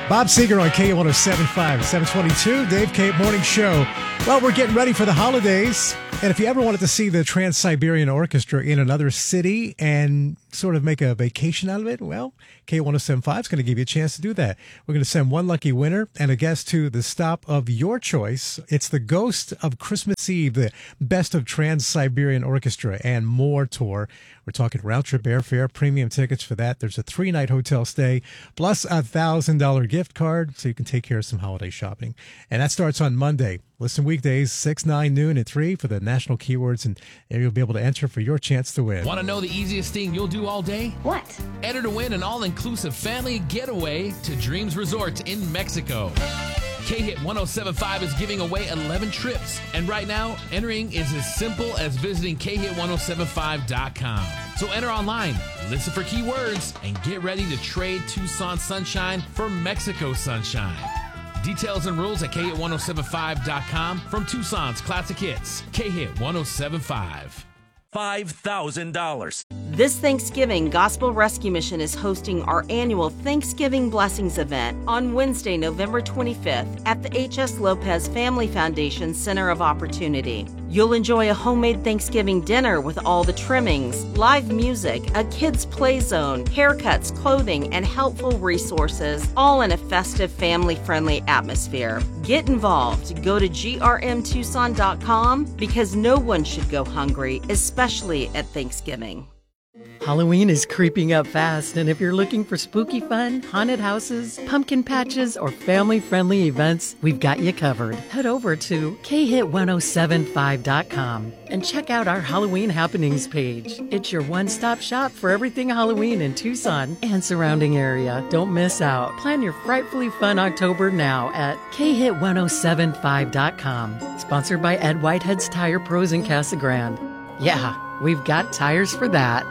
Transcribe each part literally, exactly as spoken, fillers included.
Bob Seger on K one oh seven point five, seven twenty-two, Dave Cape Morning Show. Well, we're getting ready for the holidays. And if you ever wanted to see the Trans-Siberian Orchestra in another city and sort of make a vacation out of it, well, K one oh seven point five is going to give you a chance to do that. We're going to send one lucky winner and a guest to the stop of your choice. It's the Ghost of Christmas Eve, the Best of Trans-Siberian Orchestra and More tour. We're talking round trip airfare, premium tickets for that. There's a three-night hotel stay, plus a one thousand dollars gift card, so you can take care of some holiday shopping. And that starts on Monday. Listen weekdays, six, nine, noon, and three for the national keywords, and you'll be able to enter for your chance to win. Want to know the easiest thing you'll do all day? What? Enter to win an all-inclusive family getaway to Dreams Resort in Mexico. K-Hit one oh seven point five is giving away eleven trips, and right now, entering is as simple as visiting K hit ten seventy-five dot com. So enter online, listen for keywords, and get ready to trade Tucson sunshine for Mexico sunshine. Details and rules at K hit ten seventy-five dot com from Tucson's Classic Hits. K-Hit ten seventy-five. five thousand dollars. This Thanksgiving, Gospel Rescue Mission is hosting our annual Thanksgiving Blessings event on Wednesday, November twenty-fifth at the H S. Lopez Family Foundation Center of Opportunity. You'll enjoy a homemade Thanksgiving dinner with all the trimmings, live music, a kids' play zone, haircuts, clothing, and helpful resources, all in a festive, family-friendly atmosphere. Get involved. Go to G R M Tucson dot com because no one should go hungry, especially at Thanksgiving. Halloween is creeping up fast, and if you're looking for spooky fun, haunted houses, pumpkin patches, or family-friendly events, we've got you covered. Head over to K hit ten seventy-five dot com and check out our Halloween happenings page. It's your one-stop shop for everything Halloween in Tucson and surrounding area. Don't miss out. Plan your frightfully fun October now at K hit ten seventy-five dot com. Sponsored by Ed Whitehead's Tire Pros in Casa Grande. Yeah, we've got tires for that.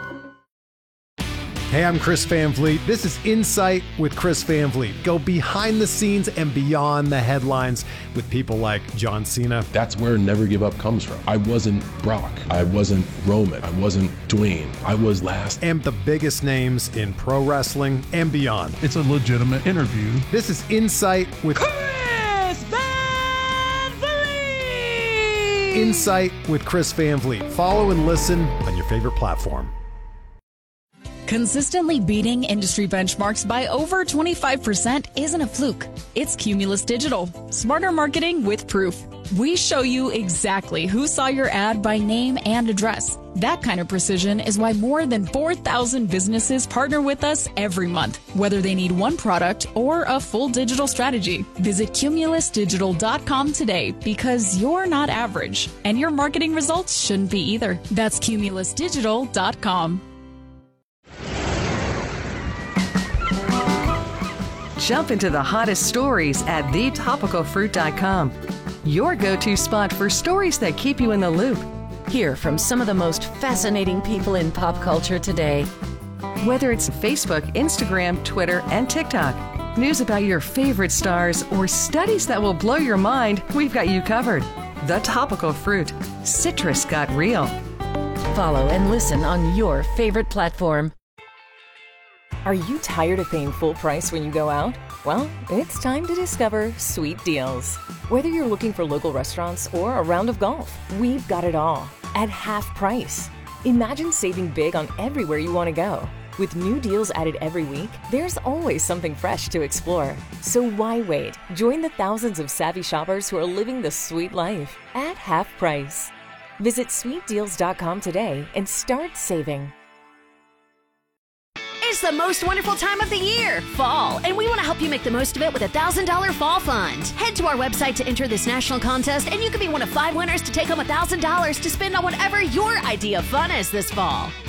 Hey, I'm Chris Van Vliet. This is Insight with Chris Van Vliet. Go behind the scenes and beyond the headlines with people like John Cena. That's where Never Give Up comes from. I wasn't Brock. I wasn't Roman. I wasn't Dwayne. I was last. And the biggest names in pro wrestling and beyond. It's a legitimate interview. This is Insight with Chris Van Vliet. Insight with Chris Van Vliet. Follow and listen on your favorite platform. Consistently beating industry benchmarks by over twenty-five percent isn't a fluke. It's Cumulus Digital. Smarter marketing with proof. We show you exactly who saw your ad by name and address. That kind of precision is why more than four thousand businesses partner with us every month, whether they need one product or a full digital strategy. Visit Cumulus Digital dot com today because you're not average, and your marketing results shouldn't be either. That's Cumulus Digital dot com. Jump into the hottest stories at the topical fruit dot com. Your go-to spot for stories that keep you in the loop. Hear from some of the most fascinating people in pop culture today. Whether it's Facebook, Instagram, Twitter, and TikTok, news about your favorite stars, or studies that will blow your mind, we've got you covered. The Topical Fruit. Citrus got real. Follow and listen on your favorite platform. Are you tired of paying full price when you go out? Well, it's time to discover Sweet Deals. Whether you're looking for local restaurants or a round of golf, we've got it all at half price. Imagine saving big on everywhere you want to go. With new deals added every week, there's always something fresh to explore. So why wait? Join the thousands of savvy shoppers who are living the sweet life at half price. Visit sweet deals dot com today and start saving. It's the most wonderful time of the year, fall, and we want to help you make the most of it with a one thousand dollars Fall Fund. Head to our website to enter this national contest, and you could be one of five winners to take home one thousand dollars to spend on whatever your idea of fun is this fall.